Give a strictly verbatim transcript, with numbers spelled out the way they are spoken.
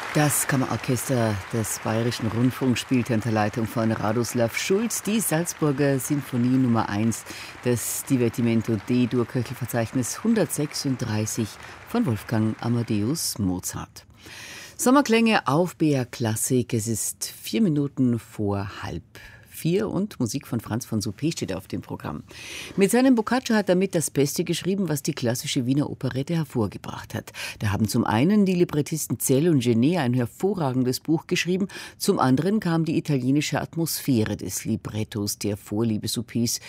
Das Kammerorchester des Bayerischen Rundfunks spielte unter Leitung von Radoslav Schulz die Salzburger Sinfonie Nummer eins, das Divertimento D-Dur-Köchelverzeichnis hundertsechsunddreißig von Wolfgang Amadeus Mozart. Sommerklänge auf B R Klassik. Es ist vier Minuten vor halb vier und Musik von Franz von Suppé steht auf dem Programm. Mit seinem Boccaccio hat er mit das Beste geschrieben, was die klassische Wiener Operette hervorgebracht hat. Da haben zum einen die Librettisten Zell und Genet ein hervorragendes Buch geschrieben, zum anderen kam die italienische Atmosphäre des Librettos der Vorliebe Suppés